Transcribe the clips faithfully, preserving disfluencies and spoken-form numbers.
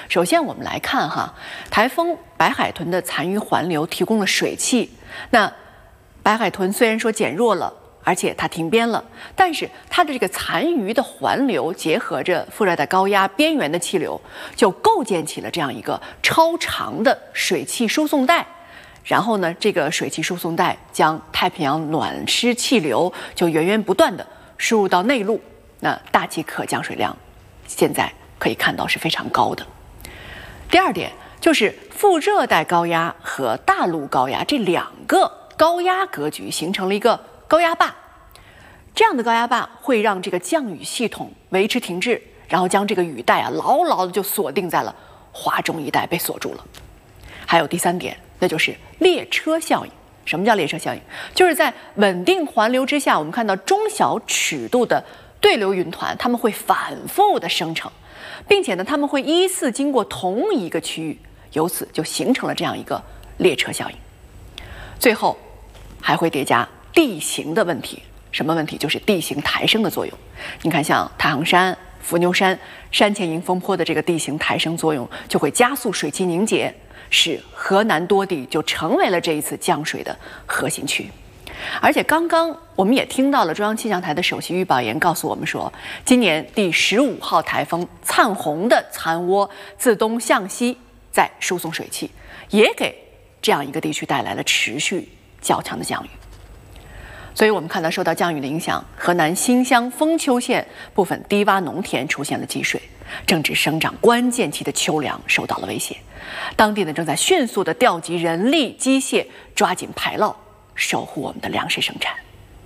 首先，我们来看哈，台风白海豚的残余环流提供了水汽。那白海豚虽然说减弱了，而且它停编了，但是它的这个残余的环流结合着副热带高压边缘的气流，就构建起了这样一个超长的水汽输送带。然后呢，这个水汽输送带将太平洋暖湿气流就源源不断的输入到内陆。那大气可降水量现在可以看到是非常高的。第二点就是副热带高压和大陆高压这两个高压格局形成了一个高压坝，这样的高压坝会让这个降雨系统维持停滞，然后将这个雨带啊牢牢的就锁定在了华中一带，被锁住了。还有第三点，那就是列车效应。什么叫列车效应？就是在稳定环流之下，我们看到中小尺度的对流云团，它们会反复的生成，并且呢，它们会依次经过同一个区域，由此就形成了这样一个列车效应。最后还会叠加地形的问题。什么问题？就是地形抬升的作用。你看，像太行山、伏牛山山前迎风坡的这个地形抬升作用，就会加速水汽凝结，使河南多地就成为了这一次降水的核心区。而且刚刚我们也听到了中央气象台的首席预报员告诉我们说，今年第十五号台风灿红的残涡自东向西在输送水汽，也给这样一个地区带来了持续较强的降雨。所以我们看到，受到降雨的影响，河南新乡封丘县部分低洼农田出现了积水，正值生长关键期的秋粮受到了威胁。当地呢正在迅速地调集人力、机械，抓紧排涝，守护我们的粮食生产。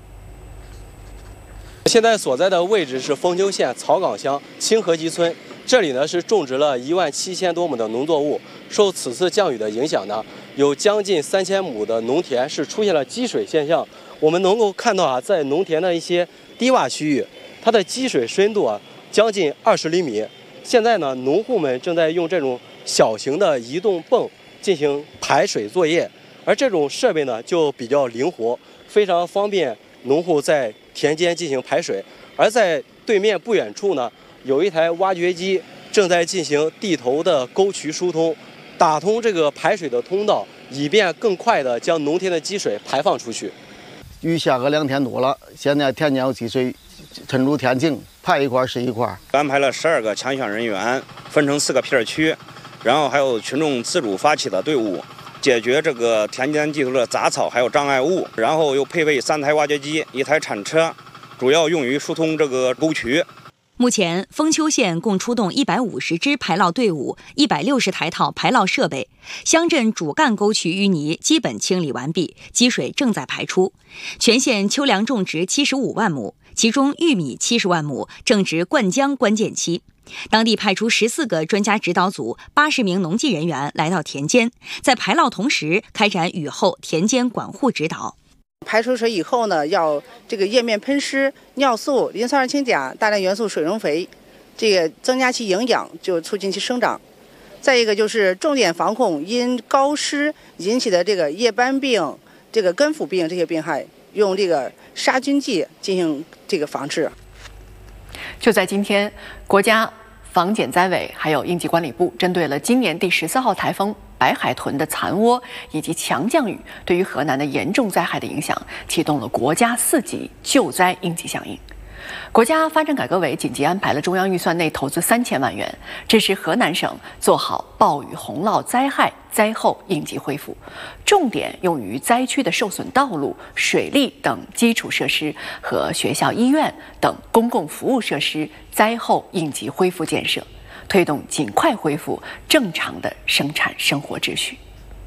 现在所在的位置是封丘县草岗乡清河集村，这里呢是种植了一万七千多亩的农作物。受此次降雨的影响呢，有将近三千亩的农田是出现了积水现象。我们能够看到啊，在农田的一些低洼区域，它的积水深度啊将近二十厘米。现在呢，农户们正在用这种小型的移动泵进行排水作业，而这种设备呢就比较灵活，非常方便农户在田间进行排水。而在对面不远处呢，有一台挖掘机正在进行地头的沟渠疏通，打通这个排水的通道，以便更快地将农田的积水排放出去。 雨下个两天多了，现在田间有积水，沉入田井，排一块是一块。 安排了十二个抢险人员，分成四个片区，然后还有群众自主发起的队伍，解决这个田间地头的杂草还有障碍物，然后又配备三台挖掘机、一台铲车，主要用于疏通这个沟渠。 目前，封丘县共出动一百五十支排涝队伍，一百六十台套排涝设备，乡镇主干沟渠淤泥基本清理完毕，积水正在排出。全县秋粮种植七十五万亩，其中玉米七十万亩，正值灌浆关键期。当地派出十四个专家指导组，八十名农技人员来到田间，在排涝同时开展雨后田间管护指导。 排出水以后呢，要这个叶面喷施、尿素、磷酸二氢钾、大量元素水溶肥，这个增加其营养，就促进其生长。再一个就是重点防控因高湿引起的这个叶斑病、这个根腐病这些病害，用这个杀菌剂进行这个防治。 就在今天，国家防减灾委还有应急管理部针对了今年第十四号台风白海豚的残涡以及强降雨对于河南的严重灾害的影响，启动了国家四级救灾应急响应。国家发展改革委紧急安排了中央预算内投资三千万元，支持河南省做好暴雨洪涝灾害灾后应急恢复，重点用于灾区的受损道路、水利等基础设施和学校、医院等公共服务设施灾后应急恢复建设，推动尽快恢复正常的生产生活秩序。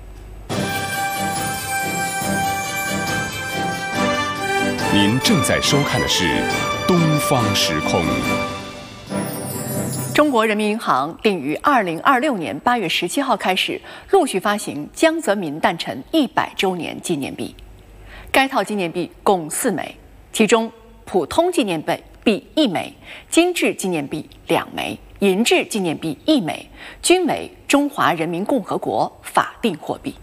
您正在收看的是《东方时空》。 中国人民银行定于二零二六年八月十七号开始陆续发行江泽民诞辰一百周年纪念币。该套纪念币共四枚，其中普通纪念币一枚，金质纪念币两枚，银质纪念币一枚，均为中华人民共和国法定货币。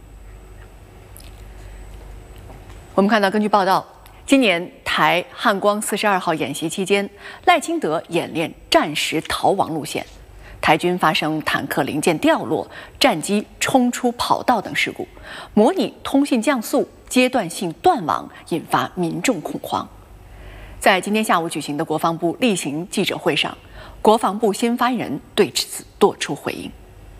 我们看到，根据报道，今年台汉光四十二号演习期间，赖清德演练战时逃亡路线。 台军发生坦克零件掉落、战机冲出跑道等事故，模拟通信降速、阶段性断网，引发民众恐慌。在今天下午举行的国防部例行记者会上，国防部新发言人对此作出回应。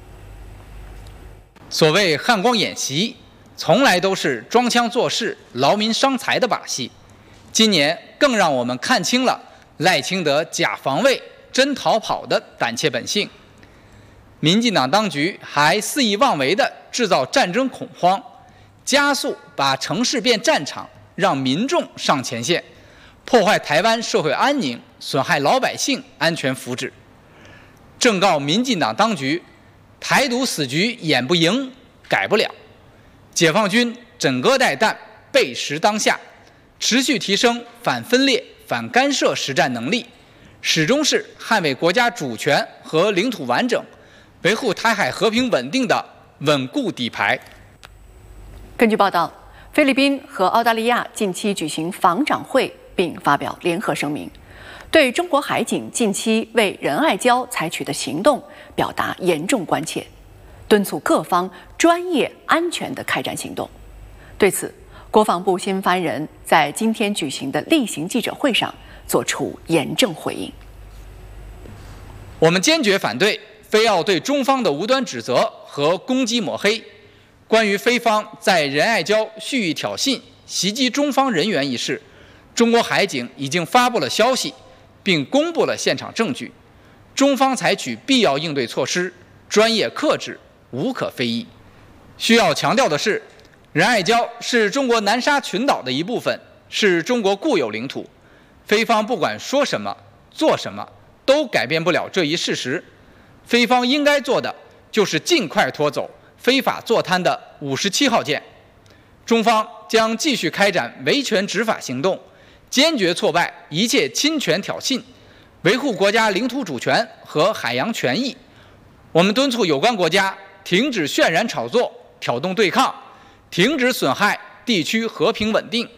所谓汉光演习，从来都是装腔作势、劳民伤财的把戏。今年更让我们看清了赖清德假防卫、真逃跑的胆怯本性。民进党当局还肆意妄为地制造战争恐慌，加速把城市变战场，让民众上前线，破坏台湾社会安宁，损害老百姓安全福祉。正告民进党当局，台独死局演不赢，改不了。解放军枕戈待旦，备时当下，持续提升反分裂、反干涉实战能力，始终是捍卫国家主权和领土完整，维护台海和平稳定的稳固底牌。 根据报道，菲律宾和澳大利亚近期举行防长会，并发表联合声明，对中国海警近期为仁爱礁采取的行动表达严重关切，敦促各方专业、安全地开展行动。对此，国防部新发言人在今天举行的例行记者会上作出严正回应。 我们坚决反对菲澳对中方的无端指责和攻击抹黑。关于菲方在仁爱礁蓄意挑衅、袭击中方人员一事，中国海警已经发布了消息，并公布了现场证据。中方采取必要应对措施，专业克制，无可非议。需要强调的是，仁爱礁是中国南沙群岛的一部分，是中国固有领土。菲方不管说什么、做什么，都改变不了这一事实。菲方应该做的就是尽快拖走非法坐滩的五十七号舰。中方将继续开展维权执法行动，坚决挫败一切侵权挑衅，维护国家领土主权和海洋权益。我们敦促有关国家停止渲染炒作、挑动对抗，停止损害地区和平稳定。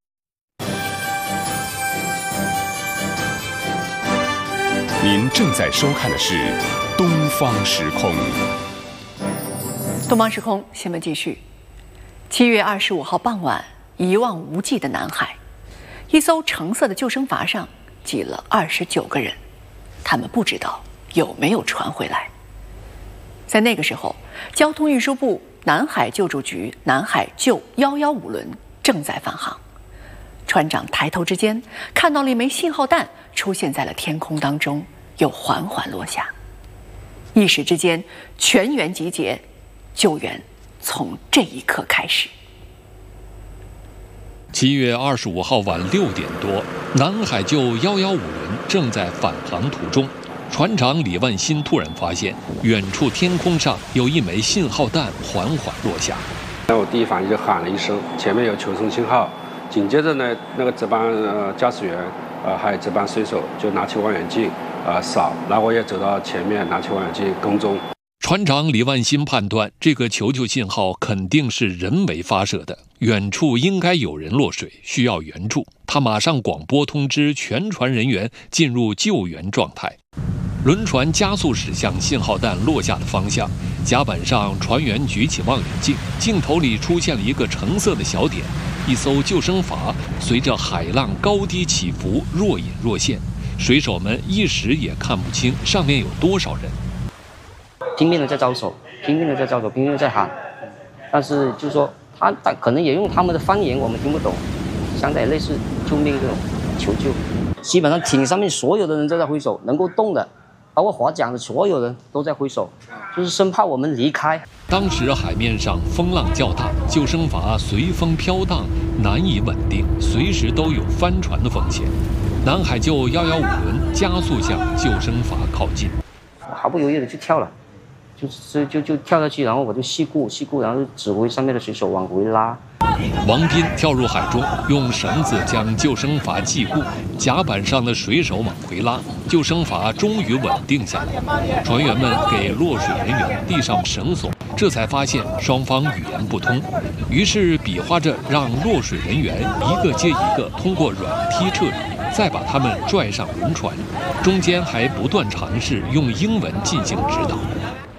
您正在收看的是《东方时空》。 东方时空新闻继续。七月二十五号傍晚，一望无际的南海，一艘橙色的救生筏上挤了二十九个人，他们不知道有没有船回来。在那个时候，交通运输部南海救助局南海救幺幺五轮正在返航。船长抬头之间，看到了一枚信号弹出现在了天空当中，又缓缓落下。一时之间，全员集结，救援从这一刻开始。 七月二十五号晚六点多，南海救幺幺五轮正在返航途中。船长李万新突然发现，远处天空上有一枚信号弹缓缓落下。 那我第一反应就喊了一声，前面有求生信号。紧接着呢，那个值班呃驾驶员，呃还有值班水手就拿起望远镜，呃扫，然后我也走到前面拿起望远镜跟踪。 船长李万新判断，这个求救信号肯定是人为发射的，远处应该有人落水，需要援助。他马上广播通知全船人员进入救援状态。轮船加速驶向信号弹落下的方向，甲板上船员举起望远镜，镜头里出现了一个橙色的小点，一艘救生筏随着海浪高低起伏，若隐若现，水手们一时也看不清上面有多少人。 拼命的在招手，拼命的在招手，拼命的在喊，但是就是说他他可能也用他们的方言，我们听不懂，相当于类似救命这种求救。基本上艇上面所有的人都在挥手，能够动的，包括划桨的所有人都在挥手，就是生怕我们离开。 当时海面上风浪较大，救生筏随风飘荡，难以稳定，随时都有翻船的风险。南海救幺幺五轮加速向救生筏靠近， 我毫不犹豫的就跳了。就就就跳下去，然后我就细顾细顾，然后指挥上面的水手往回拉。 王斌跳入海中，用绳子将救生筏系固，甲板上的水手往回拉，救生筏终于稳定下来。船员们给落水人员递上绳索，这才发现双方语言不通，于是比划着让落水人员一个接一个通过软梯撤离。 再把他们拽上轮船，中间还不断尝试用英文进行指导。